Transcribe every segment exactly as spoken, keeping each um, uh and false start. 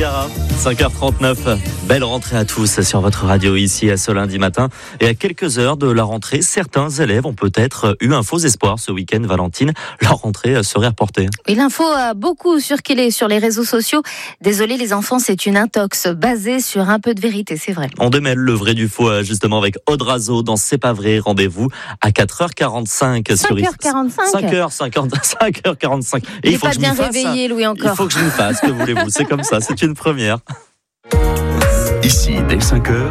Niagara, cinq heures trente-neuf. Belle rentrée à tous sur votre radio ici à ce lundi matin. Et à quelques heures de la rentrée, certains élèves ont peut-être eu un faux espoir ce week-end, Valentine. Leur rentrée serait reportée. Et l'info a beaucoup circulé sur les réseaux sociaux. Désolé les enfants, c'est une intox basée sur un peu de vérité, c'est vrai. On démêle le vrai du faux justement avec Aude Razo dans C'est pas vrai. Rendez-vous à quatre heures quarante-cinq sur cinq heures quarante-cinq cinq heures cinquante, cinq heures quarante-cinq. Et il il faut pas que je bien m'y fasse. réveillé, Louis, encore. Il faut que je m'y fasse, que voulez-vous, c'est comme ça, c'est une première. Ici, dès cinq heures,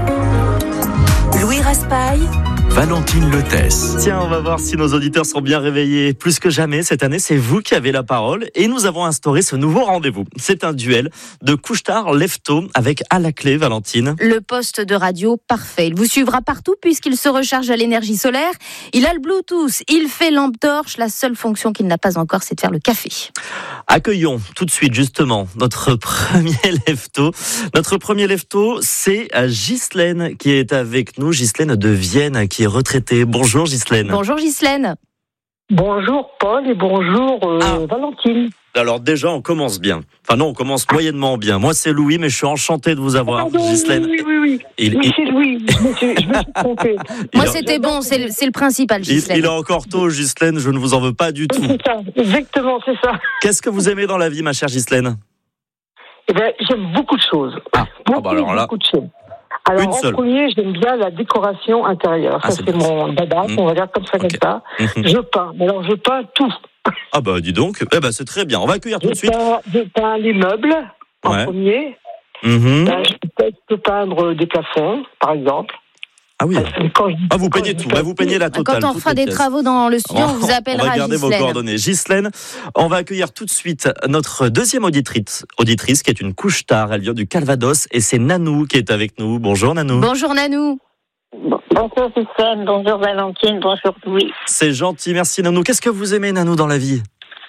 Louis Raspail, Valentine Lethès. Tiens, on va voir si nos auditeurs sont bien réveillés. Plus que jamais, cette année, c'est vous qui avez la parole et nous avons instauré ce nouveau rendez-vous. C'est un duel de couche-tard lève-tôt avec à la clé, Valentine. Le poste de radio parfait. Il vous suivra partout puisqu'il se recharge à l'énergie solaire. Il a le Bluetooth, il fait lampe torche. La seule fonction qu'il n'a pas encore, c'est de faire le café. Accueillons tout de suite, justement, notre premier lève-tôt. Notre premier lève-tôt, c'est Ghislaine qui est avec nous. Ghislaine de Vienne, qui est retraitée. Bonjour Ghislaine. Bonjour Ghislaine. Bonjour Paul et bonjour euh, Ah. Valentine. Alors déjà, on commence bien. Enfin non, on commence moyennement bien. Moi, c'est Louis, mais je suis enchanté de vous avoir, Pardon, Ghislaine. Oui, oui, oui. Il, oui, il- c'est Louis. Je me suis, je me suis trompée. Moi, il- c'était bon, c'est le, c'est le principal, il- Ghislaine. il est encore tôt, Ghislaine, je ne vous en veux pas du tout. C'est ça, exactement, c'est ça. Qu'est-ce que vous aimez dans la vie, ma chère Ghislaine? Eh ben, j'aime beaucoup de choses. Ah, beaucoup, ah bah alors là, beaucoup de choses. Alors, une en seule. premier, j'aime bien la décoration intérieure. Ah, ça, c'est c'est bien mon dada, Mmh. on va dire comme ça, Ok. comme ça. Mhm. Je peins. Mais alors, je peins tout. Ah bah dis donc, eh ben c'est très bien. On va accueillir tout Je de suite. peins, je peins les meubles, en Ouais. premier. Mhm. Ben, je peux- je peux peindre des plafonds, par exemple. Ah oui. Quand je dis- Ah vous quand peignez je dis tout, bah, vous peignez la totale. Quand on toutes fera les des pièces. travaux dans le studio, on vous On appellera va garder vos Ghislaine. coordonnées. Ghislaine, on va accueillir tout de suite notre deuxième auditrice, auditrice qui est une couche-tard. Elle vient du Calvados et c'est Nanou qui est avec nous. Bonjour Nanou. Bonjour Nanou. Bonjour Ghislaine, bonjour Valentine, bonjour Louis. C'est gentil, merci Nanou. Qu'est-ce que vous aimez Nanou dans la vie?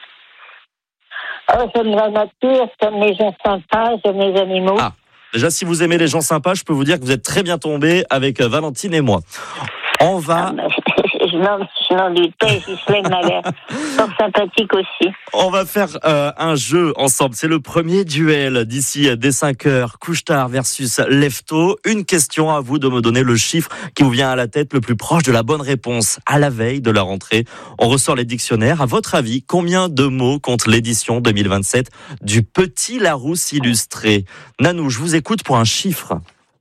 Oh, j'aime la nature, j'aime les gens sympas, j'aime les animaux. Ah. Déjà, si vous aimez les gens sympas, je peux vous dire que vous êtes très bien tombé avec Valentine et moi. On va... Je n'en, je n'en doute pas, Ghislaine m'a l'air fort sympathique aussi. On va faire euh, un jeu ensemble. C'est le premier duel d'ici dès cinq heures. Couche-tard versus lève-tôt. Une question à vous de me donner le chiffre qui vous vient à la tête le plus proche de la bonne réponse. À la veille de la rentrée, on ressort les dictionnaires. À votre avis, combien de mots compte l'édition deux mille vingt-sept du Petit Larousse illustré? Nanou, je vous écoute pour un chiffre.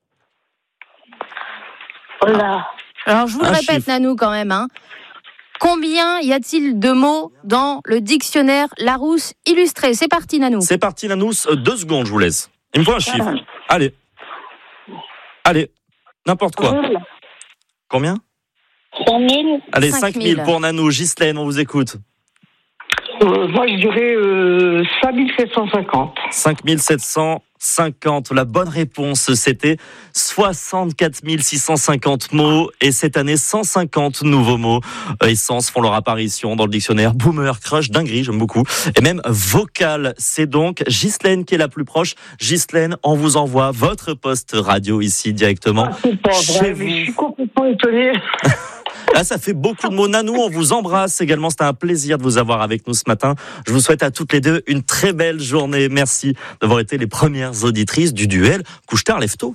Oh là, Alors, je vous le Un répète, chiffre. Nanou, quand même. Hein. Combien y a-t-il de mots dans le dictionnaire Larousse illustré? C'est parti, Nanou. C'est parti, Nanou. Euh, Deux secondes, je vous laisse. Il me faut un chiffre. Allez. Allez. N'importe quoi. Combien? cinq mille. Allez, cinq cinq mille. mille pour Nanou. Ghislaine, on vous écoute. Euh, moi, je dirais euh, cinq mille sept cent cinquante. cinq mille sept cent cinquante. La bonne réponse, c'était soixante-quatre mille six cent cinquante mots. Et cette année, cent cinquante nouveaux mots euh, et sens font leur apparition dans le dictionnaire. Boomer, crush, dinguerie, j'aime beaucoup. Et même vocal. C'est donc Ghislaine qui est la plus proche. Ghislaine, on vous envoie votre poste radio ici directement. Ah, c'est pas Chez vrai, vous. mais je suis complètement étonnée. Là, ça fait beaucoup de mots. Nanou, on vous embrasse également. C'était un plaisir de vous avoir avec nous ce matin. Je vous souhaite à toutes les deux une très belle journée. Merci d'avoir été les premières auditrices du duel couche-tard lève-tôt.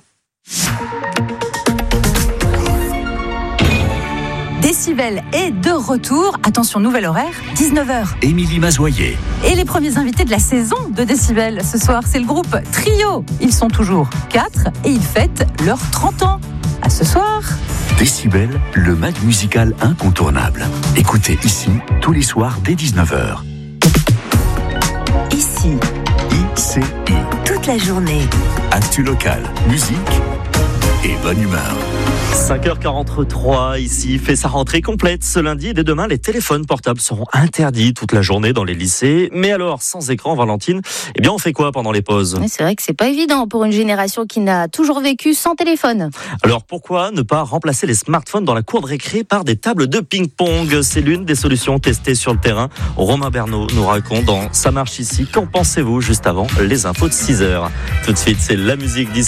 Décibel est de retour. Attention, nouvel horaire, dix-neuf heures. Émilie Mazoyer. Et les premiers invités de la saison de Décibel ce soir, c'est le groupe Trio. Ils sont toujours quatre et ils fêtent leurs trente ans. À ce soir. Décibel, le mag musical incontournable. Écoutez ici, tous les soirs dès dix-neuf heures. Ici, I C I. toute la journée. Actu local, musique et bonne humeur. cinq heures quarante-trois, ici, fait sa rentrée complète ce lundi. Et dès demain, les téléphones portables seront interdits toute la journée dans les lycées. Mais alors, sans écran, Valentine, eh bien, on fait quoi pendant les pauses? Ouais, c'est vrai que c'est pas évident pour une génération qui n'a toujours vécu sans téléphone. Alors, pourquoi ne pas remplacer les smartphones dans la cour de récré par des tables de ping-pong? C'est l'une des solutions testées sur le terrain. Romain Bernot nous raconte dans Ça marche ici. Qu'en pensez-vous juste avant les infos de six heures? Tout de suite, c'est la musique d'ici.